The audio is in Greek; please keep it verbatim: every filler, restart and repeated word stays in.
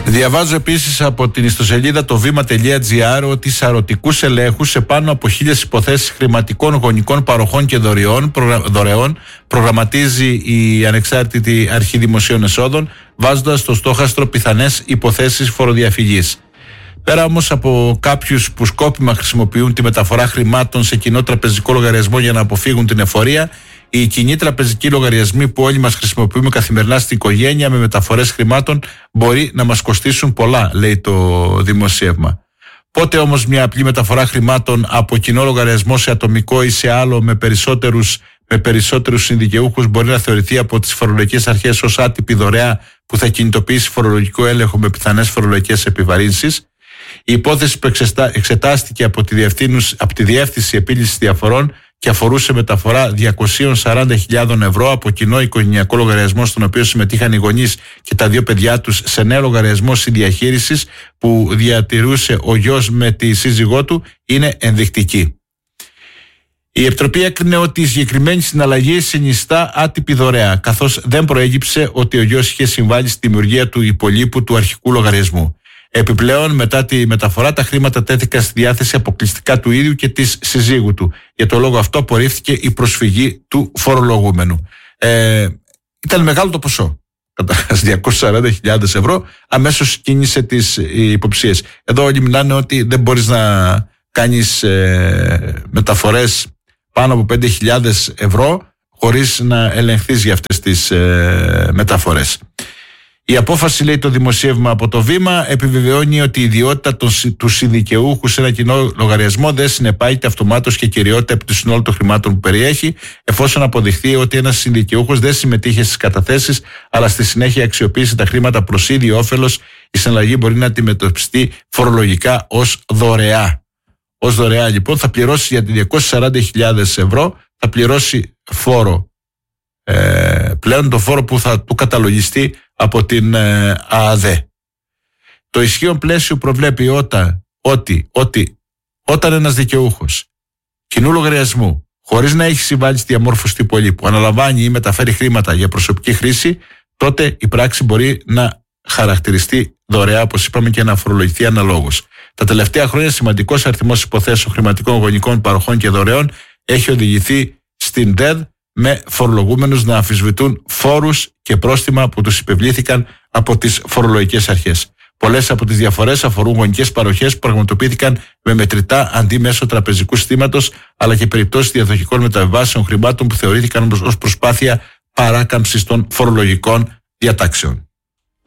Διαβάζω επίσης από την ιστοσελίδα το βήμα τελεία τζι άρ ότι σαρωτικούς ελέγχους σε πάνω από χίλιες υποθέσεις χρηματικών γονικών παροχών και δωρεών, δωρεών προγραμματίζει η Ανεξάρτητη Αρχή Δημοσίων Εσόδων, βάζοντας στο στόχαστρο πιθανές υποθέσεις φοροδιαφυγής. Πέρα όμως από κάποιους που σκόπιμα χρησιμοποιούν τη μεταφορά χρημάτων σε κοινό τραπεζικό λογαριασμό για να αποφύγουν την εφορία, οι κοινοί τραπεζικοί λογαριασμοί που όλοι μας χρησιμοποιούμε καθημερινά στην οικογένεια με μεταφορές χρημάτων μπορεί να μας κοστίσουν πολλά, λέει το δημοσίευμα. Πότε όμως μια απλή μεταφορά χρημάτων από κοινό λογαριασμό σε ατομικό ή σε άλλο με περισσότερους, με περισσότερους συνδικαιούχους μπορεί να θεωρηθεί από τις φορολογικές αρχές ως άτυπη δωρεά που θα κινητοποιήσει φορολογικό έλεγχο με πιθανές φορολογικές επιβαρύνσεις. Η υπόθεση που εξετάστηκε από τη, από τη Διεύθυνση Επίλυσης Διαφορών και αφορούσε μεταφορά διακόσιες σαράντα χιλιάδες ευρώ από κοινό οικογενειακό λογαριασμό στον οποίο συμμετείχαν οι γονείς και τα δύο παιδιά τους σε νέο λογαριασμό συνδιαχείρισης που διατηρούσε ο γιος με τη σύζυγό του είναι ενδεικτική. Η Επιτροπή έκρινε ότι η συγκεκριμένη συναλλαγή συνιστά άτυπη δωρεά, καθώς δεν προέγυψε ότι ο γιος είχε συμβάλει στη δημιουργία του υπολείπου του αρχικού λογαριασμού. Επιπλέον, μετά τη μεταφορά, τα χρήματα τέθηκαν στη διάθεση αποκλειστικά του ίδιου και της συζύγου του. Για το λόγο αυτό, απορρίφθηκε η προσφυγή του φορολογούμενου. Ε, ήταν μεγάλο το ποσό. Καταρχάς, διακόσιες σαράντα χιλιάδες ευρώ, αμέσως κίνησε τις υποψίες. Εδώ όλοι μιλάνε ότι δεν μπορείς να κάνεις ε, μεταφορές πάνω από πέντε χιλιάδες ευρώ χωρίς να ελεγχθείς για αυτές τις ε, μεταφορές. Η απόφαση, λέει το δημοσίευμα από το Βήμα, επιβεβαιώνει ότι η ιδιότητα των, του συνδικαιούχου σε ένα κοινό λογαριασμό δεν συνεπάγεται αυτομάτως και κυριότητα επί του συνόλου των χρημάτων που περιέχει, εφόσον αποδειχθεί ότι ένας συνδικαιούχος δεν συμμετείχε στις καταθέσεις, αλλά στη συνέχεια αξιοποίησε τα χρήματα προς ίδιο όφελος. Η συναλλαγή μπορεί να αντιμετωπιστεί φορολογικά ως δωρεά. Ως δωρεά, λοιπόν, θα πληρώσει για διακόσιες σαράντα χιλιάδες ευρώ, θα πληρώσει φόρο. Ε, πλέον το φόρο που θα του καταλογιστεί από την ε, ΑΑΔΕ. Το ισχύον πλαίσιο προβλέπει όταν, ότι, ότι όταν ένας δικαιούχος κοινού λογαριασμού χωρίς να έχει συμβάλει στη διαμόρφωση του υπολείπου αναλαμβάνει ή μεταφέρει χρήματα για προσωπική χρήση, τότε η πράξη μπορεί να χαρακτηριστεί δωρεά, όπως είπαμε, και να φορολογηθεί αναλόγως. Τα τελευταία χρόνια σημαντικός αριθμός υποθέσεων χρηματικών γονικών παροχών και δωρεών έχει οδηγηθεί στην ΔΕΔ με φορολογούμενους να αμφισβητούν φόρους και πρόστιμα που τους υπευλήθηκαν από τις φορολογικές αρχές. Πολλές από τις διαφορές αφορούν γονικές παροχές που πραγματοποιήθηκαν με μετρητά αντί μέσω τραπεζικού συστήματος, αλλά και περιπτώσεις διαδοχικών μεταβιβάσεων χρημάτων που θεωρήθηκαν ως προσπάθεια παράκαμψης των φορολογικών διατάξεων.